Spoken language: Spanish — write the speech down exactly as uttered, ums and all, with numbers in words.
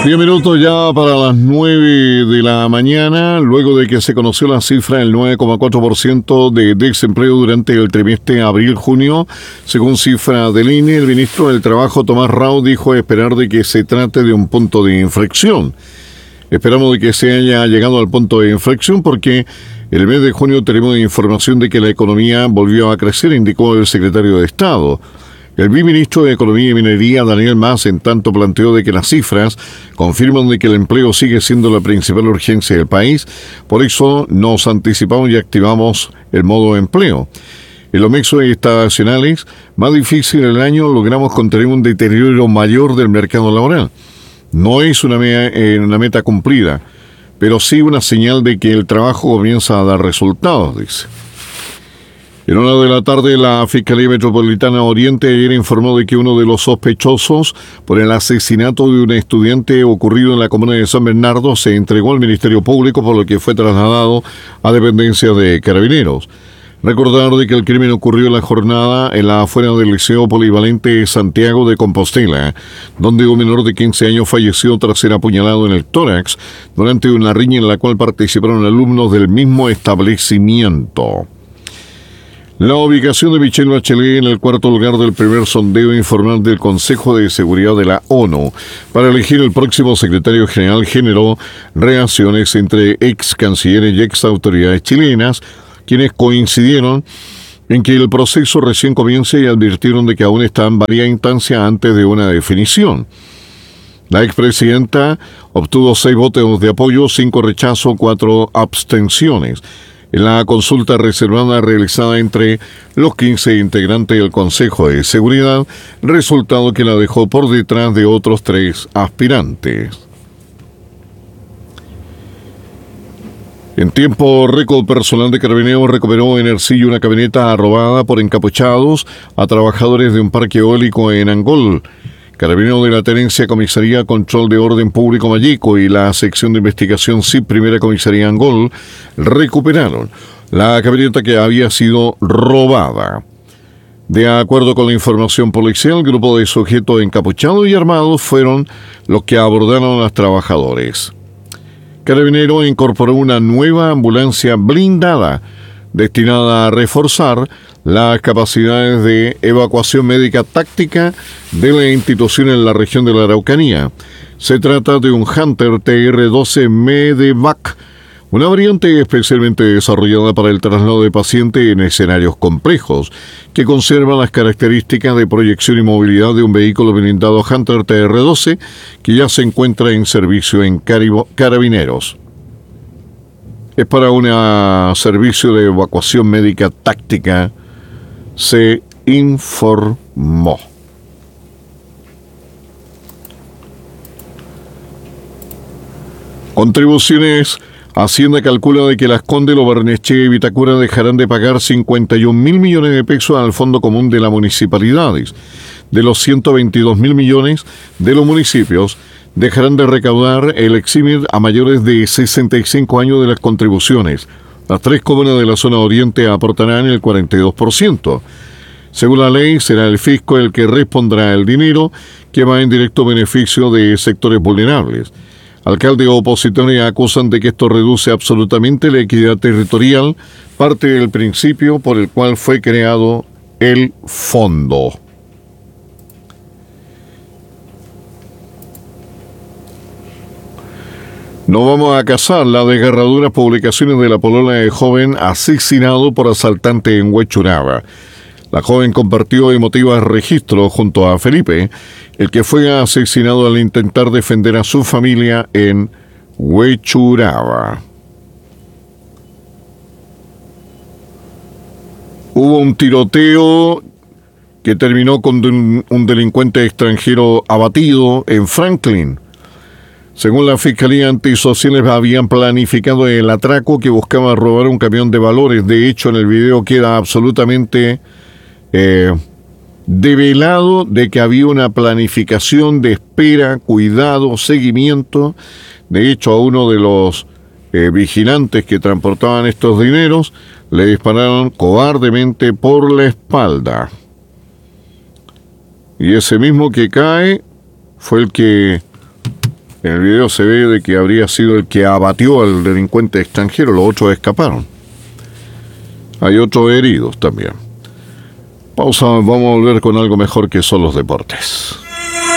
Diez minutos ya para las nueve de la mañana, luego de que se conoció la cifra del nueve coma cuatro por ciento de desempleo durante el trimestre abril-junio. Según cifra del I N E, el ministro del Trabajo, Tomás Rao, dijo esperar de que se trate de un punto de inflexión. Esperamos de que se haya llegado al punto de inflexión porque el mes de junio tenemos información de que la economía volvió a crecer, indicó el secretario de Estado. El viceministro de Economía y Minería, Daniel Mas, en tanto planteó de que las cifras confirman de que el empleo sigue siendo la principal urgencia del país, por eso nos anticipamos y activamos el modo empleo. En los meses estacionales más difíciles del año logramos contener un deterioro mayor del mercado laboral. No es una, me- eh, una meta cumplida, pero sí una señal de que el trabajo comienza a dar resultados, dice. En una de la tarde, la Fiscalía Metropolitana Oriente ayer informó de que uno de los sospechosos por el asesinato de un estudiante ocurrido en la comuna de San Bernardo se entregó al Ministerio Público, por lo que fue trasladado a dependencias de Carabineros. Recordar de que el crimen ocurrió en la jornada en la afuera del Liceo Polivalente Santiago de Compostela, donde un menor de quince años falleció tras ser apuñalado en el tórax durante una riña en la cual participaron alumnos del mismo establecimiento. La ubicación de Michelle Bachelet en el cuarto lugar del primer sondeo informal del Consejo de Seguridad de la ONU para elegir el próximo secretario general generó reacciones entre ex cancilleres y ex autoridades chilenas, quienes coincidieron en que el proceso recién comienza y advirtieron de que aún está en varias instancias antes de una definición. La expresidenta obtuvo seis votos de apoyo, cinco rechazo, cuatro abstenciones. En la consulta reservada realizada entre los quince integrantes del Consejo de Seguridad, resultado que la dejó por detrás de otros tres aspirantes. En tiempo récord, personal de Carabineros recuperó en Ercillo una camioneta robada por encapuchados a trabajadores de un parque eólico en Angol. Carabineros de la Tenencia Comisaría Control de Orden Público Mayeco y la Sección de Investigación C I P Primera Comisaría Angol recuperaron la camioneta que había sido robada. De acuerdo con la información policial, el grupo de sujetos encapuchados y armados fueron los que abordaron a los trabajadores. Carabineros incorporó una nueva ambulancia blindada destinada a reforzar las capacidades de evacuación médica táctica de la institución en la región de la Araucanía. Se trata de un Hunter T R doce Medevac, una variante especialmente desarrollada para el traslado de pacientes en escenarios complejos, que conserva las características de proyección y movilidad de un vehículo blindado Hunter T R doce que ya se encuentra en servicio en Caribo- Carabineros. Es para un servicio de evacuación médica táctica, se informó. Contribuciones. Hacienda calcula de que Las Condes, Lo Barnechea y Vitacura dejarán de pagar cincuenta y un mil millones de pesos al Fondo Común de las Municipalidades. De los ciento veintidós mil millones de los municipios, dejarán de recaudar el eximir a mayores de sesenta y cinco años de las contribuciones. Las tres comunas de la zona oriente aportarán el cuarenta y dos por ciento. Según la ley, será el fisco el que respondrá el dinero que va en directo beneficio de sectores vulnerables. Alcaldes opositores acusan de que esto reduce absolutamente la equidad territorial, parte del principio por el cual fue creado el fondo. No vamos a casar las desgarraduras publicaciones de la polola de joven asesinado por asaltante en Huechuraba. La joven compartió emotivos registros junto a Felipe, el que fue asesinado al intentar defender a su familia en Huechuraba. Hubo un tiroteo que terminó con un, un delincuente extranjero abatido en Franklin. Según la Fiscalía Antisociales, habían planificado el atraco que buscaba robar un camión de valores. De hecho, en el video queda absolutamente eh, develado de que había una planificación de espera, cuidado, seguimiento. De hecho, a uno de los eh, vigilantes que transportaban estos dineros le dispararon cobardemente por la espalda. Y ese mismo que cae fue el que En el video se ve de que habría sido el que abatió al delincuente extranjero, los otros escaparon. Hay otros heridos también. Pausa, vamos a volver con algo mejor que son los deportes.